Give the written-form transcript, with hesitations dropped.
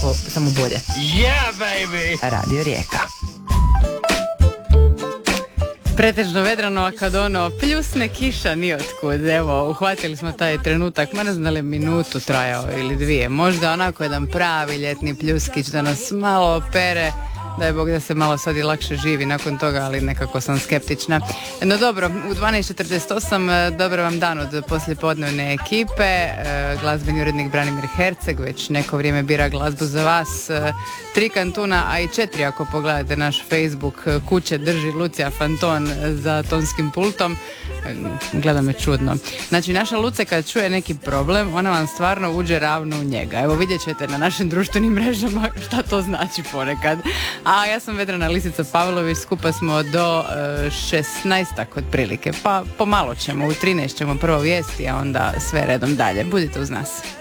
samo bolje. Yeah, baby! Radio Rijeka. Pretežno vedrano, a kad ono pljusne kiša nijotkud, evo, uhvatili smo taj trenutak, ma ne znam da li minutu trajao ili dvije, možda onako jedan pravi ljetni pljuskić da nas malo opere, daj Bog da se malo sad i lakše živi nakon toga, ali nekako sam skeptična. No dobro, u 12:48 dobar vam dan od poslijepodnevne ekipe, glazbeni urednik Branimir Herceg već neko vrijeme bira glazbu za vas, 3 kantuna, a i 4 ako pogledate naš Facebook, kuće drži Lucija Fanton za tonskim pultom. Gleda me čudno. Znači, naša Luce kad čuje neki problem, ona vam stvarno uđe ravno u njega. Evo, vidjet ćete na našim društvenim mrežama šta to znači ponekad. A ja sam Vedrana Lisica Pavlović, skupa smo do 16-ak otprilike. Pa pomalo ćemo, u 13 ćemo prvo vijesti, a onda sve redom dalje. Budite uz nas.